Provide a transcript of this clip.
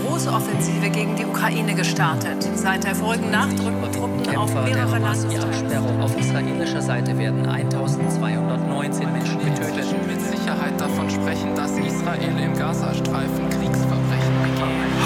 Großoffensive gegen die Ukraine gestartet. Seit der vorigen Nacht rücken Truppen auf mehrere Landesteile. Die Absperrung auf israelischer Seite werden 1219 Menschen getötet. Mit Sicherheit davon sprechen, dass Israel im Gazastreifen Krieg